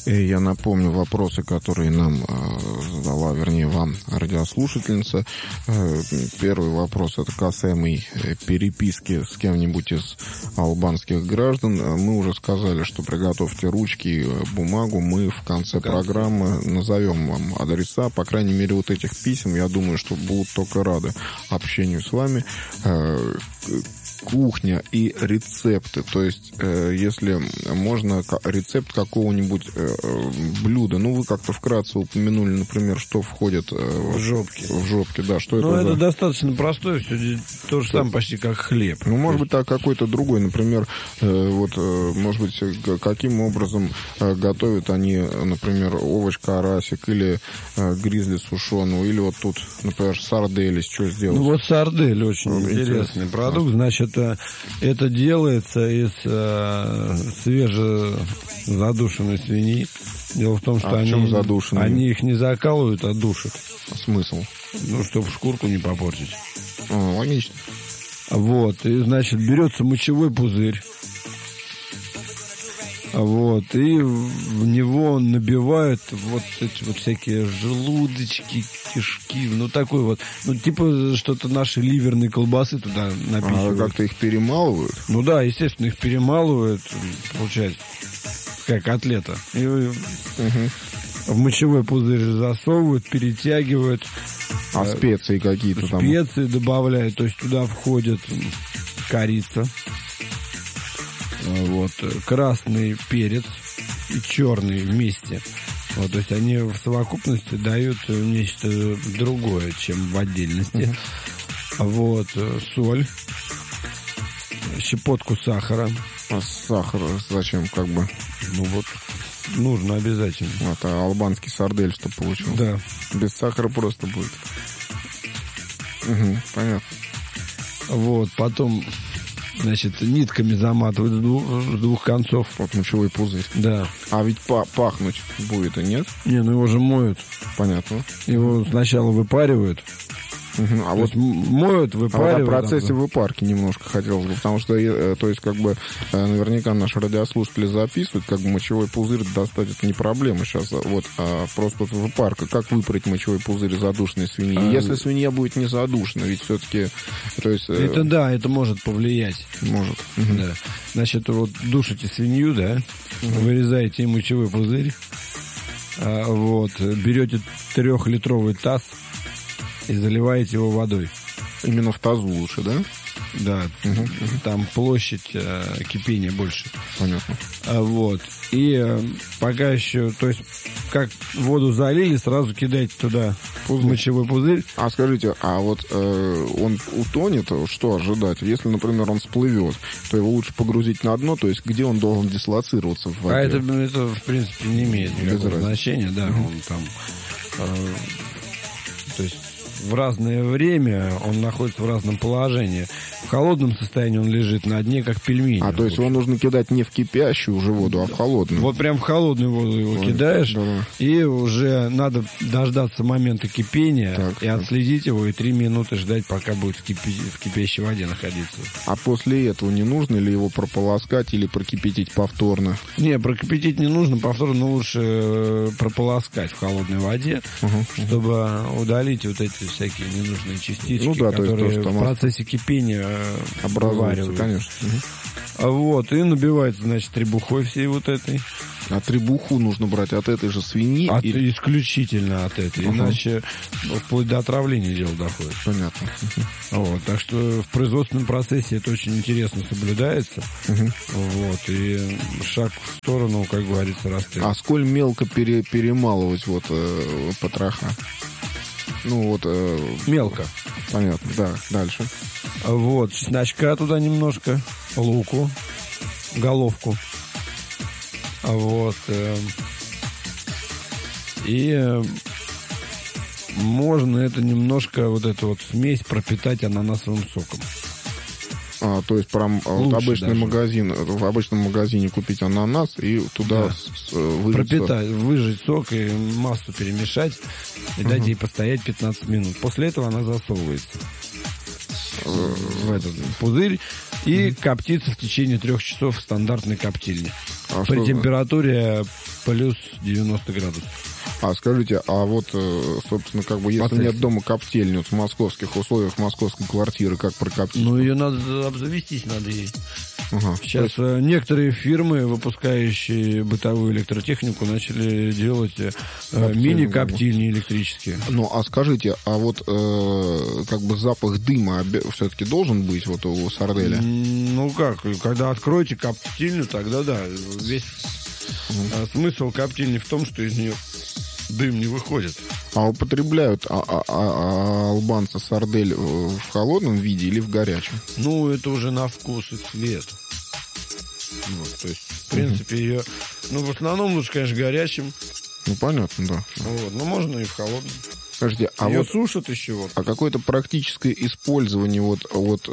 И я напомню вопросы, которые нам задала, вернее, вам радиослушательница. Первый вопрос, это касаемый переписки с кем-нибудь из албанских граждан. Мы уже сказали, что приготовьте ручки, бумагу. Мы в конце программы назовем вам адреса. По крайней мере, вот этих писем, я думаю, что будут только рады общению с вами. Кухня и рецепты. То есть, если можно, рецепт какого-нибудь блюда. Ну, вы как-то вкратце упомянули, например, что входит в жопки. В жопки, да. Что это? Это достаточно простое, все то же самое почти как хлеб. Ну, может быть, так какой-то другой. Например, может быть, каким образом готовят они, например, овощ-карасик или гризли сушеного, или вот тут, например, сардели, что сделать? Ну, вот сардель очень интересный продукт. Значит, это делается из свежезадушенной свиньи. Дело в том, что они их не закалывают, а душат. Смысл? Ну, чтобы шкурку не попортить. Логично. Вот, и, значит, берется мочевой пузырь. Вот, и в него набивают вот эти вот всякие желудочки, кишки, ну такой вот, ну типа что-то наши ливерные колбасы туда напихивают. А как-то их перемалывают? Ну да, естественно, их перемалывают, получается, как котлета. И в мочевой пузырь засовывают, перетягивают. А специи какие-то там? Специи добавляют, то есть туда входит корица. Вот, красный перец и черный вместе. Вот, то есть они в совокупности дают нечто другое, чем в отдельности. Вот, соль, щепотку сахара. А сахар зачем, как бы? Ну вот, нужно обязательно. Это албанский сардель, что получил. Да. Без сахара просто будет. Понятно. Вот, потом... Значит, нитками заматывают с двух концов. Вот мочевой пузырь. Да. А ведь пахнуть будет, и нет? Не, ну его же моют. Понятно. Его сначала выпаривают. А вот моют, выпаривают. А о процессе выпарки немножко хотелось бы, потому что, то есть, как бы, наверняка наши радиослушатели записывают, как бы мочевой пузырь достать это не проблема сейчас, вот, а просто вот выпарка. Как выпарить мочевой пузырь из задушенной свиньи? Если свинья будет не задушена, ведь все-таки, то есть... Это да, это может повлиять. Может. Да. Значит, вот душите свинью, да, вырезаете ей мочевой пузырь, вот, берете 3-литровый таз, и заливаете его водой. Именно в тазу лучше, да? Да. Там площадь кипения больше. Понятно. Вот. И пока еще, то есть, как воду залили, сразу кидайте туда мочевой пузырь. А скажите, а вот он утонет, что ожидать? Если, например, он всплывет, то его лучше погрузить на дно, то есть где он должен дислоцироваться в воде? А это в принципе, не имеет никакого значения, да. Он там... то есть, в разное время он находится в разном положении. В холодном состоянии он лежит на дне, как пельмени. А, то есть его нужно кидать не в кипящую уже воду, а в холодную? Вот прям в холодную воду его кидаешь, да. И уже надо дождаться момента кипения и отследить его, и 3 минуты ждать, пока будет в кипящей воде находиться. А после этого не нужно ли его прополоскать или прокипятить повторно? Не, прокипятить не нужно, повторно лучше прополоскать в холодной воде, чтобы удалить вот эти всякие ненужные частички, которые в процессе кипения образуются, конечно. Вот, и набивается, значит, требухой всей вот этой. А требуху нужно брать от этой же свиньи? Исключительно от этой, иначе вплоть до отравления дело доходит. Понятно. Вот, так что в производственном процессе это очень интересно соблюдается. Вот, и шаг в сторону, как говорится, расстрел. А сколь мелко перемалывать вот потроха? Ну вот... Мелко. Понятно, да. Дальше. Вот, чесночка туда немножко, луку, головку. Вот. И можно это немножко, вот эту вот смесь пропитать ананасовым соком. То есть прям обычный магазин, в обычном магазине купить ананас и туда пропитать, выжать сок и массу перемешать и дать ей постоять 15 минут. После этого она засовывается в этот пузырь и коптится в течение 3 часов в стандартной коптильне. При температуре плюс 90 градусов. А скажите, а вот, собственно, как бы, если нет дома коптильни, вот в московских условиях, в московской квартире, как прокоптить? Ну, ее надо обзавестись, надо ей. Ага. Сейчас некоторые фирмы, выпускающие бытовую электротехнику, начали делать мини-коптильни электрические. Ну, а скажите, а вот как бы запах дыма все-таки должен быть вот у сарделя? Ну как, когда откроете коптильню, тогда да. Весь смысл коптильни в том, что из нее дым не выходит. А употребляют албанцы сардель в холодном виде или в горячем? Ну, это уже на вкус и цвет. Вот, то есть, в принципе, ее... Ну, в основном лучше, конечно, горячим. Ну, понятно, да. Вот, но можно и в холодном. Скажите, а ее вот сушат еще вот. А какое-то практическое использование вот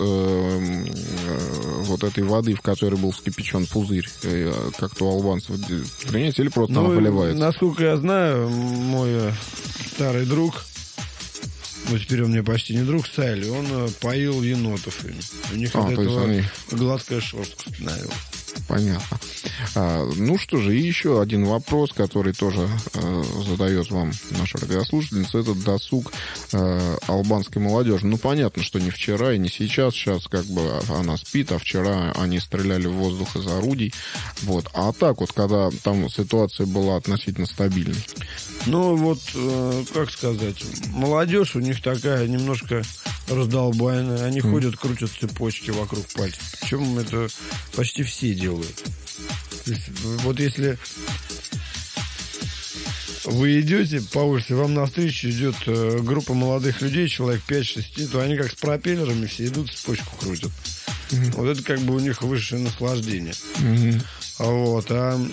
этой воды, в которой был вскипячен пузырь, как-то у албанцев применяется или просто она выливается? Насколько я знаю, мой старый друг, ну теперь он мне почти не друг, Сайли, он поил енотов ими. У них от этого гладкая шерстка становилась. Понятно. Ну что же, и еще один вопрос, который тоже задает вам наша радиослушательница, это досуг албанской молодежи. Ну, понятно, что не вчера и не сейчас. Сейчас как бы она спит, а вчера они стреляли в воздух из орудий. Вот. А так вот, когда там ситуация была относительно стабильной? Ну, вот, как сказать, молодежь у них такая немножко раздолбайная. Они ходят, крутят цепочки вокруг пальцев. Причем это почти все делают. То есть, вот если вы идете по улице, вам навстречу идет группа молодых людей, человек 5-6, то они как с пропеллерами все идут, цепочку крутят. Вот это как бы у них высшее наслаждение. Вот,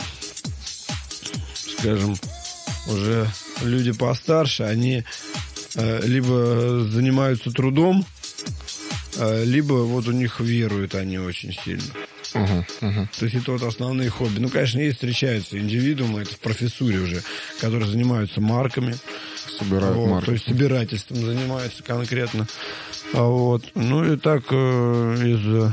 скажем, уже люди постарше, они либо занимаются трудом, либо вот у них веруют они очень сильно. То есть это вот основные хобби. Ну, конечно, есть встречаются индивидуумы, это в профессуре уже, которые занимаются марками. Собирают марки. То есть собирательством занимаются конкретно. Вот. Ну и так из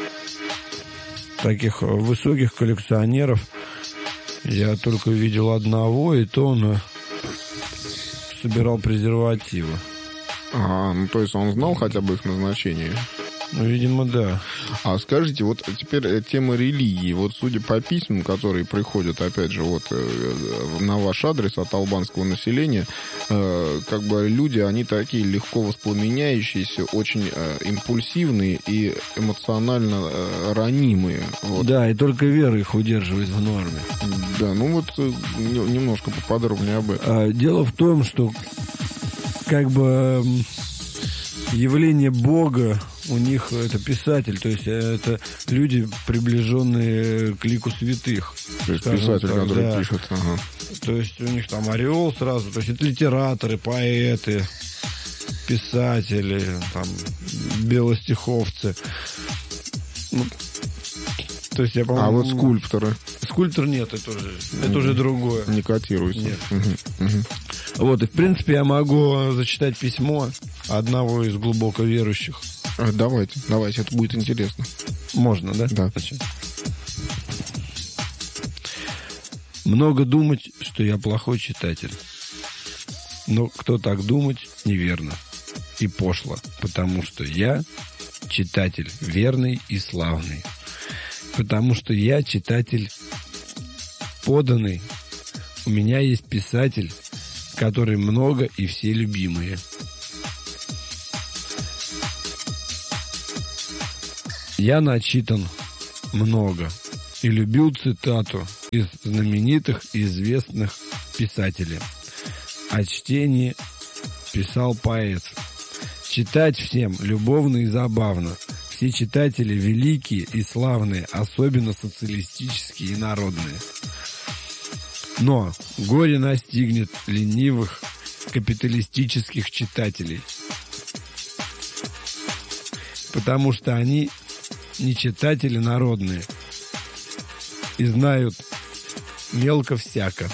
таких высоких коллекционеров я только видел одного, и то он собирал презервативы. Ну то есть он знал хотя бы их назначение? Ну, видимо, да. А скажите, вот теперь тема религии. Вот судя по письмам, которые приходят, опять же, вот на ваш адрес от албанского населения, как бы люди, они такие легко воспламеняющиеся, очень импульсивные и эмоционально ранимые. Вот. Да, и только вера их удерживает в норме. Да, ну вот немножко поподробнее об этом. Дело в том, что как бы явление Бога у них это писатель, то есть это люди, приближенные к лику святых. То есть писатель, так, который пишет. Ага. То есть у них там ореол сразу, то есть это литераторы, поэты, писатели, там, белостиховцы. Ну, то есть я, по-моему... А вот скульпторы? Скульптор нет, это уже другое. Не котируется. Нет. Вот, и в принципе я могу зачитать письмо одного из глубоко верующих. Давайте, это будет интересно. Можно, да? Да. Много думать, что я плохой читатель. Но кто так думать, неверно и пошло, потому что я читатель верный и славный. Потому что я читатель поданный. У меня есть писатель, который много и все любимые. Я начитан много и любил цитату из знаменитых и известных писателей. О чтении писал поэт. Читать всем любовно и забавно. Все читатели великие и славные, особенно социалистические и народные. Но горе настигнет ленивых капиталистических читателей, потому что они не читатели народные и знают мелко всяко.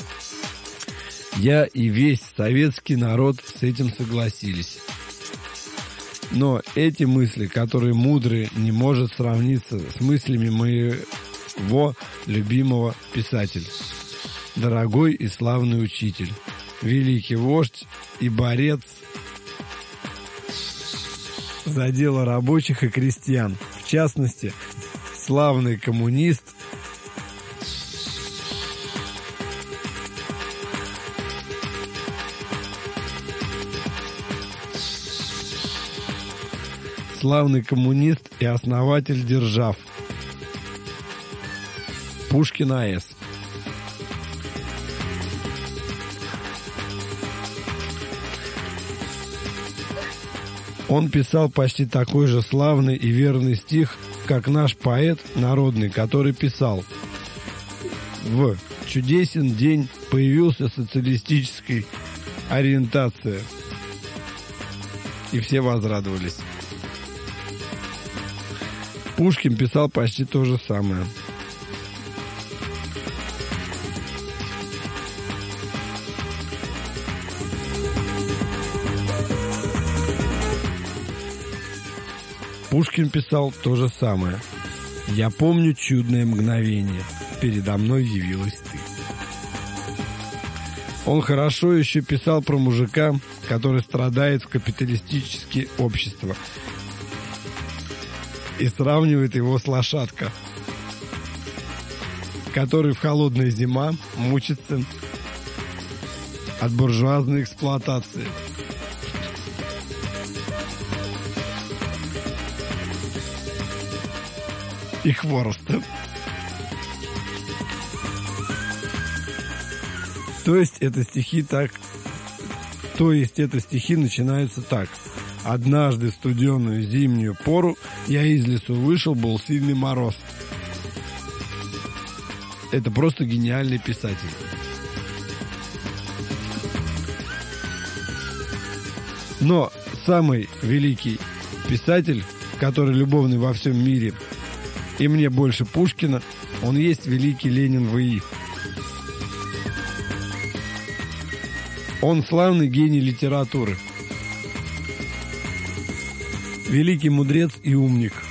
Я и весь советский народ с этим согласились. Но эти мысли, которые мудрые, не может сравниться с мыслями моего любимого писателя. дорогой и славный учитель, великий вождь и борец за дело рабочих и крестьян, в частности, славный коммунист, и основатель держав Пушкин А.С. Он писал почти такой же славный и верный стих, как наш поэт народный, который писал: «В чудесен день появился социалистической ориентация». И все возрадовались. Пушкин писал почти то же самое. Пушкин писал то же самое. «Я помню чудное мгновение. Передо мной явилась ты». Он хорошо еще писал про мужика, который страдает в капиталистическое общество, и сравнивает его с лошадкой, который в холодная зима мучится от буржуазной эксплуатации. И хвороста. То есть это стихи начинаются так. «Однажды в студеную зимнюю пору я из лесу вышел, был сильный мороз». Это просто гениальный писатель. Но самый великий писатель, который любовный во всем мире, и мне больше Пушкина, он есть великий Ленин В.И. Он славный гений литературы, великий мудрец и умник.